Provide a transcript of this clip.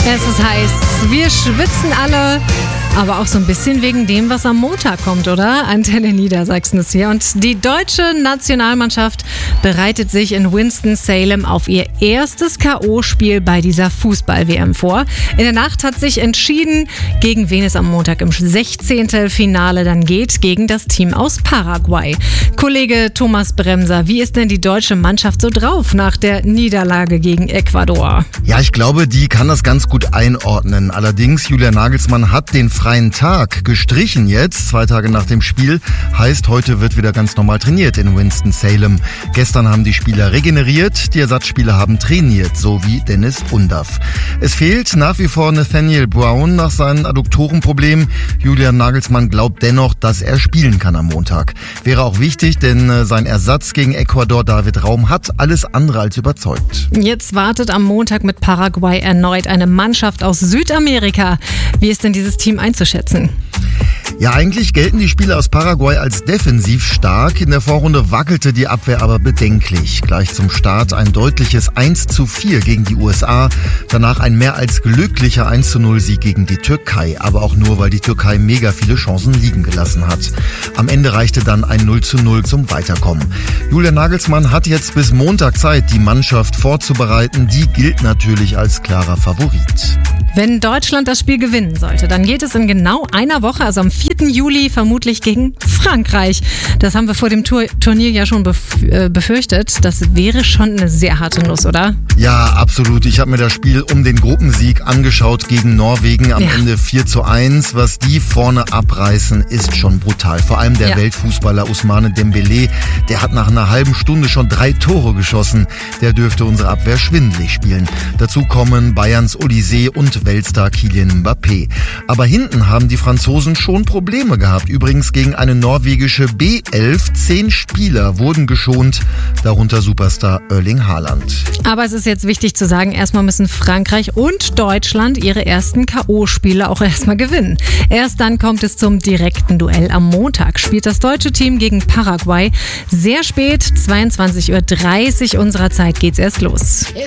Es ist heiß, wir schwitzen alle, aber auch so ein bisschen wegen dem, was am Montag kommt, oder? Antenne Niedersachsen ist hier und die deutsche Nationalmannschaft bereitet sich in Winston-Salem auf ihr erstes K.O.-Spiel bei dieser Fußball-WM vor. In der Nacht hat sich entschieden, gegen wen es am Montag im 16. Finale dann geht, gegen das Team aus Paraguay. Kollege Thomas Bremser, wie ist denn die deutsche Mannschaft so drauf nach der Niederlage gegen Ecuador? Ja, ich glaube, die kann das ganz gut einordnen. Allerdings, Julian Nagelsmann hat den freien Tag gestrichen jetzt, 2 Tage nach dem Spiel. Heißt, heute wird wieder ganz normal trainiert in Winston-Salem. Gestern haben die Spieler regeneriert, die Ersatzspieler haben trainiert, so wie Dennis Undaff. Es fehlt nach wie vor Nathaniel Brown nach seinem Adduktorenproblem. Julian Nagelsmann glaubt dennoch, dass er spielen kann am Montag. Wäre auch wichtig, denn sein Ersatz gegen Ecuador, David Raum, hat alles andere als überzeugt. Jetzt wartet am Montag mit Paraguay erneut eine Mannschaft aus Südamerika. Wie ist denn dieses Team einzuschätzen? Ja, eigentlich gelten die Spieler aus Paraguay als defensiv stark. In der Vorrunde wackelte die Abwehr aber bedenklich. Gleich zum Start ein deutliches 1:4 gegen die USA. Danach ein mehr als glücklicher 1:0 gegen die Türkei. Aber auch nur, weil die Türkei mega viele Chancen liegen gelassen hat. Am Ende reichte dann ein 0:0 zum Weiterkommen. Julian Nagelsmann hat jetzt bis Montag Zeit, die Mannschaft vorzubereiten. Die gilt natürlich als klarer Favorit. Wenn Deutschland das Spiel gewinnen sollte, dann geht es in genau einer Woche, also am 4. Juli, vermutlich gegen Frankreich. Das haben wir vor dem Turnier ja schon befürchtet. Das wäre schon eine sehr harte Nuss, oder? Ja, absolut. Ich habe mir das Spiel um den Gruppensieg angeschaut gegen Norwegen. Am Ende 4:1. Was die vorne abreißen, ist schon brutal. Vor allem der Weltfußballer Ousmane Dembélé, der hat nach einer halben Stunde schon 3 Tore geschossen. Der dürfte unsere Abwehr schwindelig spielen. Dazu kommen Bayerns Olysée und Weltstar Kylian Mbappé. Aber hinten haben die Franzosen schon Probleme gehabt. Übrigens gegen eine norwegische B11. 10 Spieler wurden geschont, darunter Superstar Erling Haaland. Aber es ist jetzt wichtig zu sagen, erstmal müssen Frankreich und Deutschland ihre ersten K.O.-Spiele auch erstmal gewinnen. Erst dann kommt es zum direkten Duell. Am Montag spielt das deutsche Team gegen Paraguay. Sehr spät, 22:30 Uhr unserer Zeit geht's erst los.